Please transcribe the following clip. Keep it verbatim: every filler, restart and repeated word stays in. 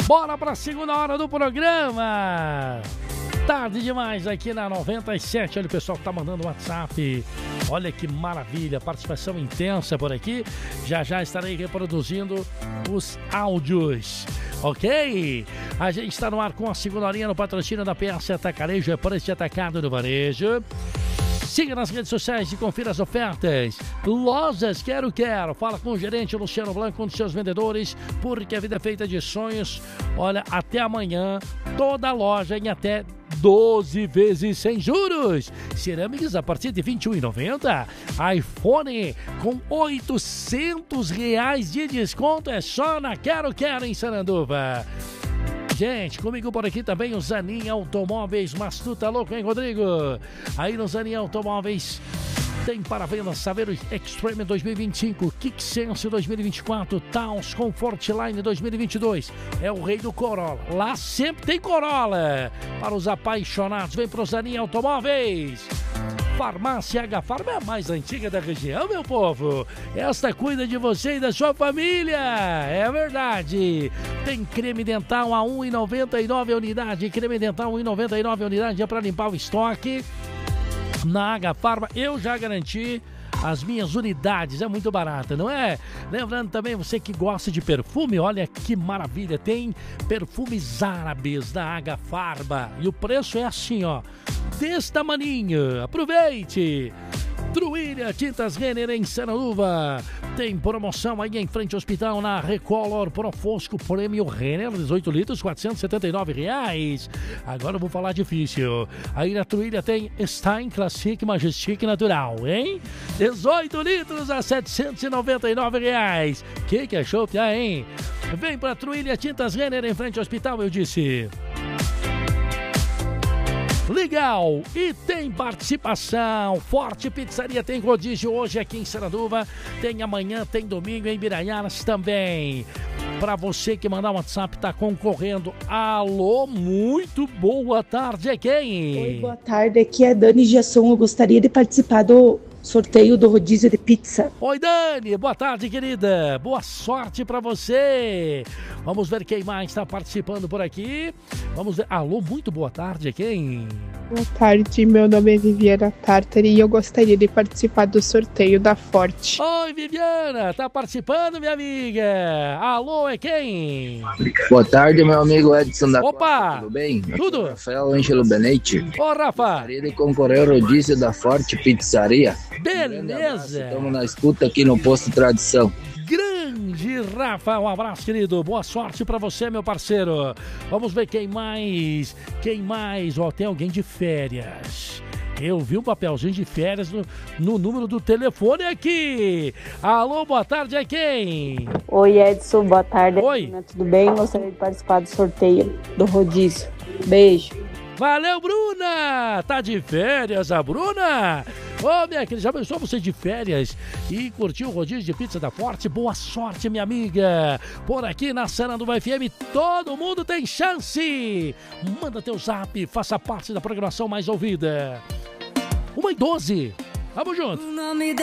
Bora pra segunda hora do programa. Tarde demais aqui na noventa e sete. Olha o pessoal que tá mandando WhatsApp. Olha que maravilha, participação intensa por aqui. Já já estarei reproduzindo os áudios, ok? A gente está no ar com a segunda horinha no patrocínio da P S Atacarejo, é preço de atacado do varejo. Siga nas redes sociais e confira as ofertas. Lojas Quero Quero. Fala com o gerente Luciano Blanco, um dos seus vendedores, porque a vida é feita de sonhos. Olha, até amanhã, toda loja em até doze vezes sem juros. Cerâmicas a partir de vinte e um reais e noventa centavos. iPhone com oitocentos reais de desconto. É só na Quero Quero em Sananduva. Gente, comigo por aqui também o Zanin Automóveis. Mas tu tá louco, hein, Rodrigo? Aí no Zanin Automóveis tem para venda Saveiro Extreme dois mil e vinte e cinco, Kick Sense dois mil e vinte e quatro, Taos Comfortline dois mil e vinte e dois. É o rei do Corolla. Lá sempre tem Corolla. Para os apaixonados, vem pro Zanin Automóveis. Farmácia H Farma é a mais antiga da região, meu povo. Esta cuida de você e da sua família. É verdade. Tem creme dental a um real e noventa e nove centavos a unidade. Creme dental a um real e noventa e nove centavos a unidade. É para limpar o estoque. Na H Farma eu já garanti as minhas unidades, é muito barata, não é? Lembrando também, você que gosta de perfume, olha que maravilha, tem perfumes árabes da H Farma e o preço é assim, ó, desse tamaninho. Aproveite! Truília Tintas Renner em Sananduva. Tem promoção aí em frente ao hospital na Recolor Profosco Prêmio Renner, dezoito litros, quatrocentos e setenta e nove reais. Agora eu vou falar difícil. Aí na Truília tem Stein Classic Majestic Natural, hein? dezoito litros a setecentos e noventa e nove reais. Que que achou, Pia, hein? Vem pra Truília Tintas Renner em frente ao hospital, eu disse. Legal, e tem participação. Forte Pizzaria tem rodízio hoje aqui em Sananduva, tem amanhã, tem domingo em Biraiaras também. Para você que mandar um WhatsApp, tá concorrendo. Alô, muito boa tarde, é quem? Oi, boa tarde, aqui é Dani Giasson, eu gostaria de participar do sorteio do rodízio de pizza. Oi, Dani, boa tarde, querida. Boa sorte pra você. Vamos ver quem mais está participando por aqui. Vamos ver. Alô, muito boa tarde, quem? Boa tarde, meu nome é Viviana Tartari e eu gostaria de participar do sorteio da Forte. Oi, Viviana, tá participando, minha amiga? Alô, é quem? Boa tarde, meu amigo Edson da Opa, Costa, tudo bem? Tudo? Rafael Ângelo Benetti. Ô, Rafa. Gostaria de concorrer ao rodízio da Forte Pizzaria. Beleza. Estamos na escuta aqui no Posto Tradição. Grande Rafa, um abraço, querido. Boa sorte pra você, meu parceiro. Vamos ver quem mais. Quem mais? Ó, tem alguém de férias. Eu vi um papelzinho de férias no, no número do telefone aqui. Alô, boa tarde, é quem? Oi, Edson, boa tarde. Oi. Tudo bem? Gostaria de participar do sorteio do rodízio. Beijo. Valeu, Bruna! Tá de férias, a Bruna? Ô, minha querida, já pensou você de férias e curtiu o rodízio de pizza da Forte? Boa sorte, minha amiga! Por aqui na Sananduva F M, todo mundo tem chance! Manda teu zap, faça parte da programação mais ouvida. uma e doze. Vamos junto!